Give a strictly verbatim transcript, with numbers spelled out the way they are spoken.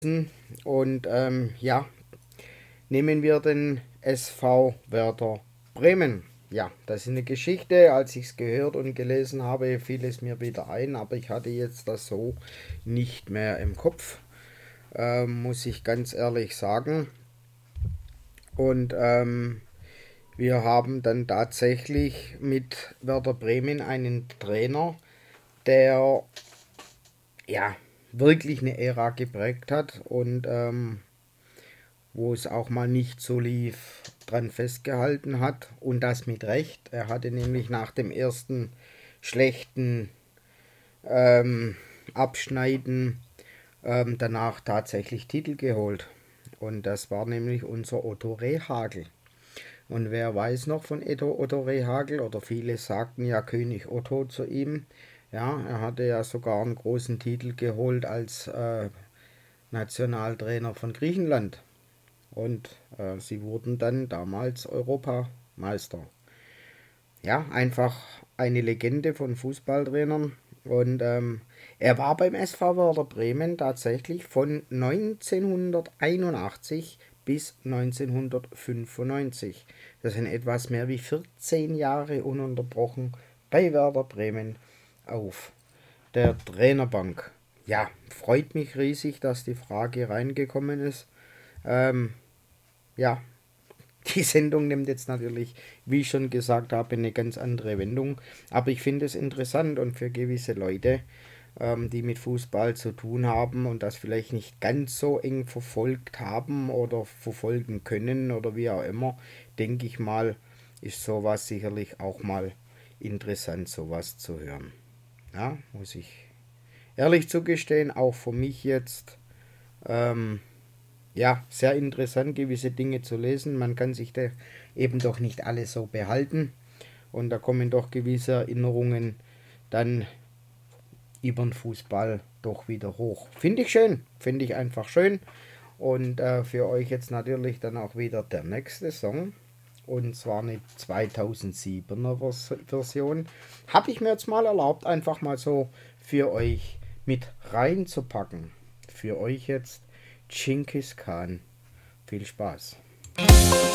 Und ähm, ja, nehmen wir den S V Werder Bremen. Ja, das ist eine Geschichte. Als ich es gehört und gelesen habe, fiel es mir wieder ein, aber ich hatte jetzt das so nicht mehr im Kopf, ähm, muss ich ganz ehrlich sagen. Und ähm, wir haben dann tatsächlich mit Werder Bremen einen Trainer, der ja wirklich eine Ära geprägt hat und ähm, wo es auch mal nicht so lief, dran festgehalten hat und das mit Recht. Er hatte nämlich nach dem ersten schlechten ähm, Abschneiden ähm, danach tatsächlich Titel geholt. Und das war nämlich unser Otto Rehhagel. Und wer weiß noch von Otto, Otto Rehhagel, oder viele sagten ja König Otto zu ihm. Ja, er hatte ja sogar einen großen Titel geholt als äh, Nationaltrainer von Griechenland. Und äh, sie wurden dann damals Europameister. Ja, einfach eine Legende von Fußballtrainern. Und ähm, er war beim S V Werder Bremen tatsächlich von neunzehnhunderteinundachtzig bis neunzehnhundertfünfundneunzig. Das sind etwas mehr wie vierzehn Jahre ununterbrochen bei Werder Bremen auf der Trainerbank. Ja, freut mich riesig, dass die Frage reingekommen ist. Ähm, ja, die Sendung nimmt jetzt natürlich, wie ich schon gesagt habe, eine ganz andere Wendung. Aber ich finde es interessant und für gewisse Leute, ähm, die mit Fußball zu tun haben und das vielleicht nicht ganz so eng verfolgt haben oder verfolgen können oder wie auch immer, denke ich mal, ist sowas sicherlich auch mal interessant, sowas zu hören. Ja, muss ich ehrlich zugestehen, auch für mich jetzt. Ähm, ja, sehr interessant, gewisse Dinge zu lesen. Man kann sich da eben doch nicht alles so behalten. Und da kommen doch gewisse Erinnerungen dann über den Fußball doch wieder hoch. Finde ich schön. Finde ich einfach schön. Und äh, für euch jetzt natürlich dann auch wieder der nächste Song. Und zwar eine zweitausendsiebener Version. Habe ich mir jetzt mal erlaubt, einfach mal so für euch mit reinzupacken. Für euch jetzt Genghis Khan. Viel Spaß.